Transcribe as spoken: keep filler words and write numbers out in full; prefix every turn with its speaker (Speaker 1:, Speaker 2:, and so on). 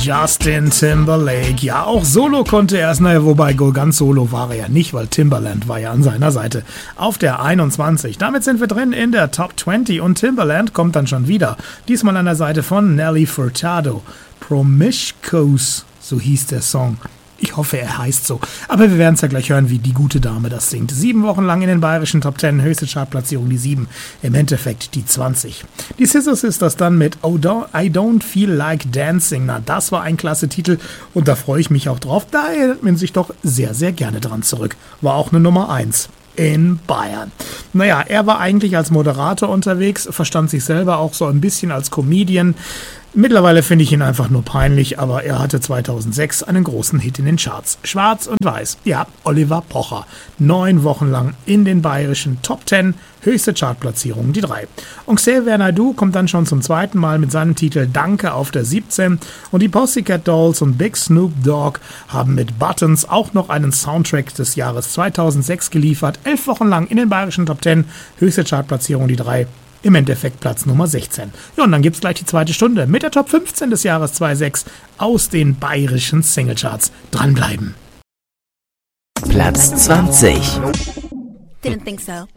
Speaker 1: Justin Timberlake. Ja, auch solo konnte er es, naja, wobei ganz solo war er ja nicht, weil Timbaland war ja an seiner Seite. Auf der einundzwanzig. Damit sind wir drin in der Top zwanzig und Timbaland kommt dann schon wieder. Diesmal an der Seite von Nelly Furtado. Promiscuous, so hieß der Song. Ich hoffe, er heißt so. Aber wir werden es ja gleich hören, wie die gute Dame das singt. Sieben Wochen lang in den bayerischen Top zehn, höchste Chartplatzierung die sieben, im Endeffekt die zwanzig. Die Scissor Sisters dann mit Oh don't, I Don't Feel Like Dancing. Na, das war ein klasse Titel und da freue ich mich auch drauf. Da erinnert man sich doch sehr, sehr gerne dran zurück. War auch eine Nummer eins. In Bayern. Naja, er war eigentlich als Moderator unterwegs, verstand sich selber auch so ein bisschen als Comedian. Mittlerweile finde ich ihn einfach nur peinlich, aber er hatte zweitausendsechs einen großen Hit in den Charts. Schwarz und Weiß. Ja, Oliver Pocher. Neun Wochen lang in den bayerischen Top zehn, höchste Chartplatzierung die drei. Und Xavier Naidoo kommt dann schon zum zweiten Mal mit seinem Titel Danke auf der siebzehn und die Pussycat Dolls und Big Snoop Dogg haben mit Buttons auch noch einen Soundtrack des Jahres zweitausendsechs geliefert. Elf Wochen lang in den bayerischen Top zehn, höchste Chartplatzierung die drei. Im Endeffekt Platz Nummer sechzehn. Ja, und dann gibt's gleich die zweite Stunde mit der Top fünfzehn des Jahres zweitausendsechs aus den bayerischen Singlecharts. Dranbleiben.
Speaker 2: Platz zwanzig.
Speaker 3: Didn't think so.